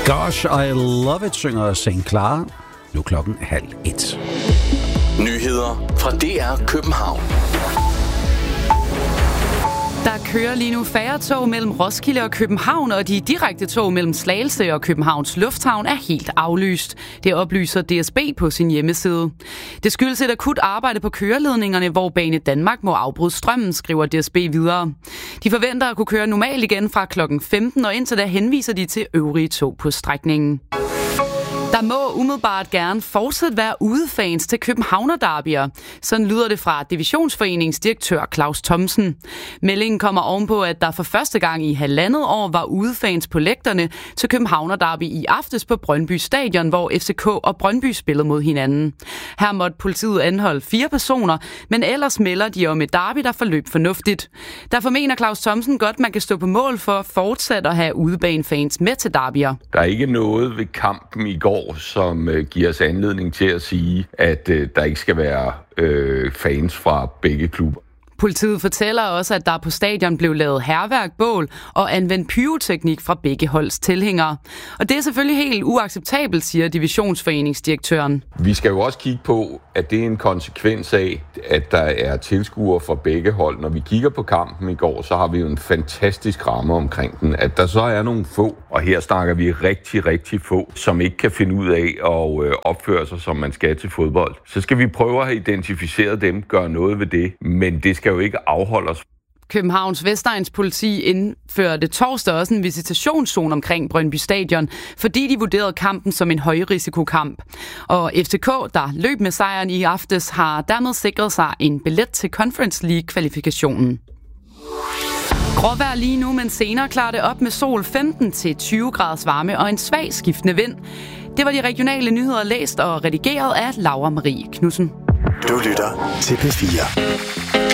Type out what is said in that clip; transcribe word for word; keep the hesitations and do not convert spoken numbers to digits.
Gosh, I love it, synger Saint Clara. Nu klokken halv et. Nyheder fra D R København. Der kører lige nu færre tog mellem Roskilde og København, og de direkte tog mellem Slagelse og Københavns Lufthavn er helt aflyst. Det oplyser D S B på sin hjemmeside. Det skyldes et akut arbejde på køreledningerne, hvor Bane Danmark må afbryde strømmen, skriver D S B videre. De forventer at kunne køre normalt igen fra klokken femten, og indtil da henviser de til øvrige tog på strækningen. Der må umiddelbart gerne fortsat være udefans til Københavner-derbyer. Sådan lyder det fra Divisionsforeningens direktør Claus Thomsen. Meldingen kommer ovenpå, at der for første gang i halvandet år var udefans på lægterne til Københavner-derby i aftes på Brøndby Stadion, hvor F C K og Brøndby spillede mod hinanden. Her måtte politiet anholde fire personer, men ellers melder de om et derby, der forløb fornuftigt. Derfor mener Claus Thomsen godt, man kan stå på mål for fortsat at have udebanefans med til derbyer. Der er ikke noget ved kampen i går, som øh, giver os anledning til at sige, at øh, der ikke skal være øh, fans fra begge klubber. Politiet fortæller også, at der på stadion blev lavet hærværk, bål og anvendt pyroteknik fra begge holds tilhængere. Og det er selvfølgelig helt uacceptabelt, siger Divisionsforeningsdirektøren. Vi skal jo også kigge på, at det er en konsekvens af, at der er tilskuere fra begge hold. Når vi kigger på kampen i går, så har vi jo en fantastisk ramme omkring den. At der så er nogle få, og her snakker vi rigtig, rigtig få, som ikke kan finde ud af at opføre sig, som man skal til fodbold. Så skal vi prøve at have identificeret dem, gøre noget ved det, men det skal jo ikke afholde os. Københavns Vestegns politi indførte torsdag også en visitationszone omkring Brøndby Stadion, fordi de vurderede kampen som en højrisikokamp. Og F C K, der løb med sejren i aftes, har dermed sikret sig en billet til Conference League-kvalifikationen. Gråvejr lige nu, men senere klarer det op med sol femten til tyve graders varme og en svag skiftende vind. Det var de regionale nyheder læst og redigeret af Laura Marie Knudsen. Du lytter til P fire.